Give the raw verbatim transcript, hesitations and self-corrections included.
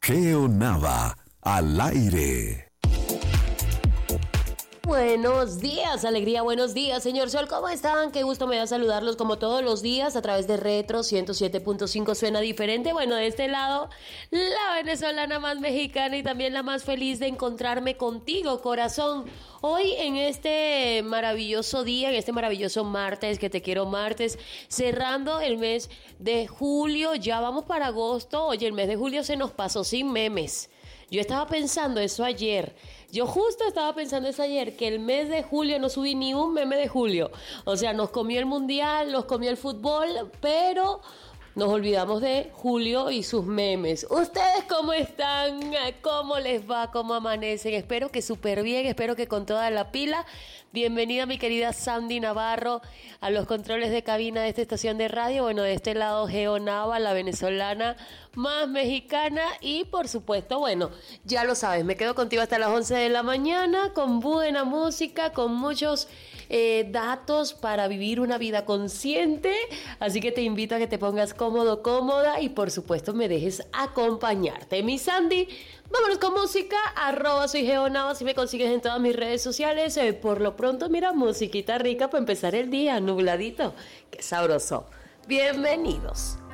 Geo Nava, al aire. Buenos días, alegría, buenos días, señor Sol, ¿cómo están? Qué gusto me da saludarlos como todos los días a través de Retro ciento siete punto cinco, suena diferente. Bueno, de este lado, la venezolana más mexicana y también la más feliz de encontrarme contigo, corazón. Hoy en este maravilloso día, en este maravilloso martes, que te quiero martes, cerrando el mes de julio, ya vamos para agosto. Oye, el mes de julio se nos pasó sin memes. Yo estaba pensando eso ayer, yo justo estaba pensando eso ayer, que el mes de julio no subí ni un meme de julio. O sea, nos comió el mundial, nos comió el fútbol, pero nos olvidamos de Julio y sus memes. ¿Ustedes cómo están? ¿Cómo les va? ¿Cómo amanecen? Espero que súper bien, espero que con toda la pila. Bienvenida mi querida Sandy Navarro a los controles de cabina de esta estación de radio. Bueno, de este lado Geo Nava, la venezolana más mexicana. Y por supuesto, bueno, ya lo sabes, me quedo contigo hasta las once de la mañana con buena música, con muchos eh, datos para vivir una vida consciente. Así que te invito a que te pongas cómodo, cómoda y por supuesto me dejes acompañarte. Mi Sandy, vámonos con música, arroba soy Geo Nava, si me consigues en todas mis redes sociales. Eh, por lo pronto, mira, musiquita rica para empezar el día, nubladito, qué sabroso. Bienvenidos.